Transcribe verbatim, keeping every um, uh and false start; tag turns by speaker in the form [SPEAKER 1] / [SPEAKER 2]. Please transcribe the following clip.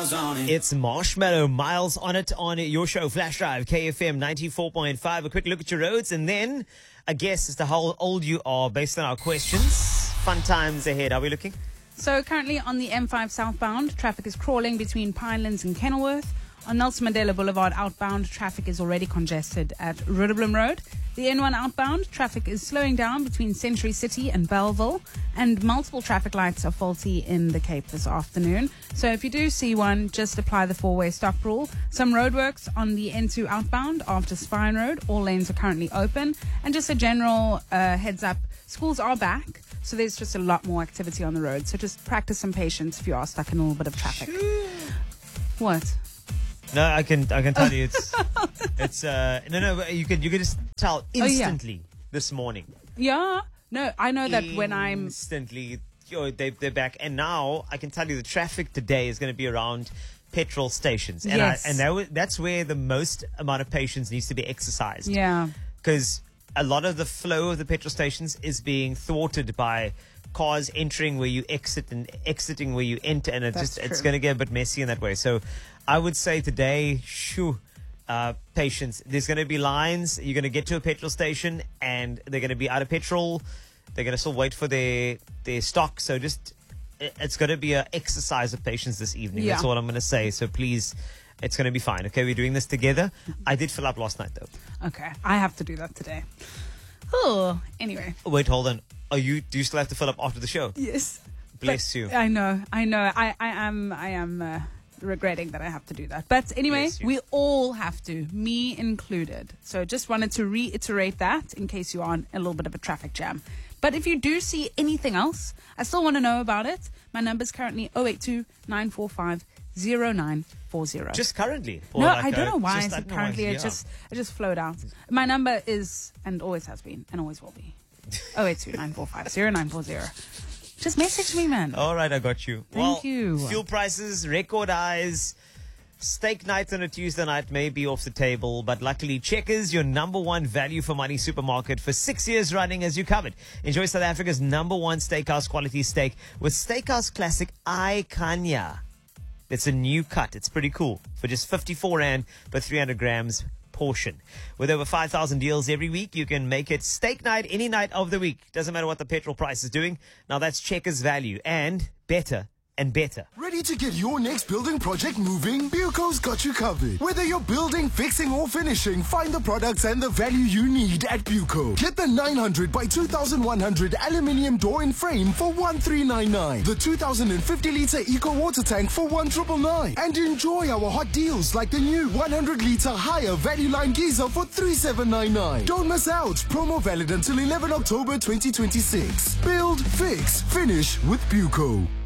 [SPEAKER 1] miles on it.
[SPEAKER 2] It's Marshmallow, Miles on it on your show, Flash Drive, K F M ninety-four point five. A quick look at your roads, and then a guess as to how old you are based on our questions. Fun times ahead. Are we looking?
[SPEAKER 3] So currently on the M five southbound, traffic is crawling between Pinelands and Kenilworth. On Nelson Mandela Boulevard outbound, traffic is already congested at Rudderblom Road. The N one outbound, traffic is slowing down between Century City and Belleville, and multiple traffic lights are faulty in the Cape this afternoon. So if you do see one, just apply the four-way stop rule. Some roadworks on the N two outbound after Spine Road. All lanes are currently open. And just a general uh, heads up, schools are back, so there's just a lot more activity on the road. So just practice some patience if you are stuck in a little bit of traffic. What?
[SPEAKER 2] No, I can I can tell you it's it's uh no no you can you can just tell instantly oh, yeah. this morning.
[SPEAKER 3] Yeah, no, I know that when I'm
[SPEAKER 2] instantly yo, they they're back, and now I can tell you the traffic today is going to be around petrol stations, and
[SPEAKER 3] yes.
[SPEAKER 2] I, and that, that's where the most amount of patience needs to be exercised.
[SPEAKER 3] Yeah,
[SPEAKER 2] because a lot of the flow of the petrol stations is being thwarted by cars entering where you exit and exiting where you enter, and it's
[SPEAKER 3] That's
[SPEAKER 2] just it's
[SPEAKER 3] true.
[SPEAKER 2] going to get a bit messy in that way. So I would say today, shoo, uh, patience. There's going to be lines. You're going to get to a petrol station and they're going to be out of petrol. They're going to still wait for their their stock. So just it, it's going to be an exercise of patience this evening.
[SPEAKER 3] Yeah.
[SPEAKER 2] That's all I'm going to say. So please, it's going to be fine. Okay, we're doing this together. I did fill up last night though.
[SPEAKER 3] Okay, I have to do that today. Oh, anyway.
[SPEAKER 2] Wait, hold on. Are you? Do you still have to fill up after the show?
[SPEAKER 3] Yes.
[SPEAKER 2] Bless
[SPEAKER 3] But
[SPEAKER 2] you.
[SPEAKER 3] I know, I know. I, I am, I am uh, regretting that I have to do that. But anyway,
[SPEAKER 2] Bless you.
[SPEAKER 3] we all have to, me included. So just wanted to reiterate that in case you are in a little bit of a traffic jam. But if you do see anything else, I still want to know about it. My number is currently zero eight two, nine four five, zero nine four zero.
[SPEAKER 2] Just currently? Or
[SPEAKER 3] No,
[SPEAKER 2] like
[SPEAKER 3] I don't
[SPEAKER 2] a-
[SPEAKER 3] know why.
[SPEAKER 2] just-
[SPEAKER 3] I
[SPEAKER 2] I
[SPEAKER 3] said
[SPEAKER 2] don't know why,
[SPEAKER 3] currently, it
[SPEAKER 2] yeah.
[SPEAKER 3] just it just flowed out. My number is, and always has been, and always will be, zero eight two, nine four five, zero nine four zero. Just message me, man.
[SPEAKER 2] All right, I got you.
[SPEAKER 3] Thank
[SPEAKER 2] well,
[SPEAKER 3] you.
[SPEAKER 2] Fuel prices, record highs. Steak night on a Tuesday night may be off the table, but luckily Checkers, your number one value for money supermarket for six years running, as you covered. Enjoy South Africa's number one steakhouse quality steak with Steakhouse Classic I Kanya. It's a new cut. It's pretty cool. For just fifty-four rand per three hundred grams portion. With over five thousand deals every week, you can make it steak night any night of the week. Doesn't matter what the petrol price is doing. Now that's Checkers value, and better and better.
[SPEAKER 4] Ready to get your next building project moving? Buco's got you covered. Whether you're building, fixing or finishing, find the products and the value you need at Buco. Get the nine hundred by two thousand one hundred aluminium door and frame for one three nine nine. The two thousand fifty litre eco water tank for one nine nine nine. And enjoy our hot deals like the new one hundred litre higher value line geyser for three seven nine nine. Don't miss out. Promo valid until eleventh October twenty twenty-six. Build, fix, finish with Buco.